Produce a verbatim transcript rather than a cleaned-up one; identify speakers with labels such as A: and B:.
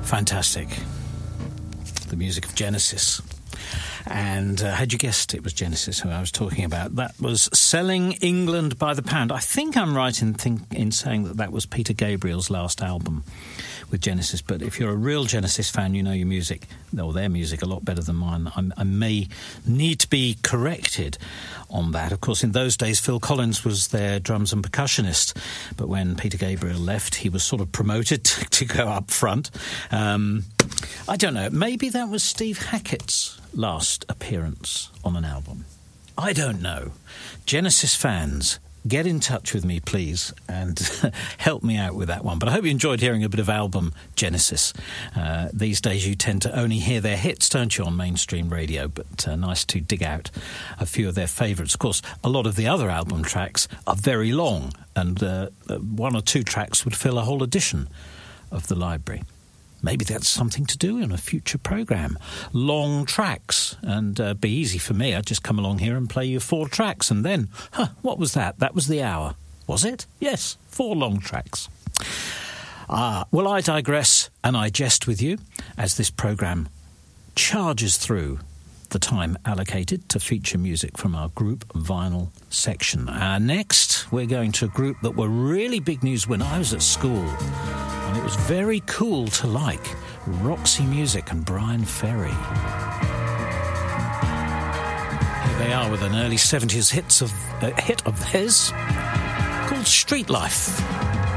A: Fantastic. The music of Genesis. And uh, had you guessed it was Genesis who I was talking about? That was Selling England by the Pound. I think I'm right in think, in saying that that was Peter Gabriel's last album with Genesis. But if you're a real Genesis fan, you know your music, or their music, a lot better than mine. I, I may need to be corrected on that. Of course, in those days, Phil Collins was their drums and percussionist. But when Peter Gabriel left, he was sort of promoted to, to go up front. Um, I don't know. Maybe that was Steve Hackett's last appearance on an album. I don't know. Genesis fans, get in touch with me, please, and help me out with that one. But I hope you enjoyed hearing a bit of album Genesis. Uh, these days you tend to only hear their hits, don't you, on mainstream radio, but uh, nice to dig out a few of their favourites. Of course, a lot of the other album tracks are very long, and uh, one or two tracks would fill a whole edition of the library. Maybe that's something to do in a future programme. Long tracks. And uh, be easy for me. I'd just come along here and play you four tracks. And then, huh, what was that? That was the hour. Was it? Yes, four long tracks. Ah, well, I digress and I jest with you as this programme charges through the time allocated to feature music from our group vinyl section. Uh, next, we're going to a group that were really big news when I was at school. And it was very cool to like Roxy Music and Brian Ferry. Here they are with an early seventies hits of, uh, hit of theirs called Street Life.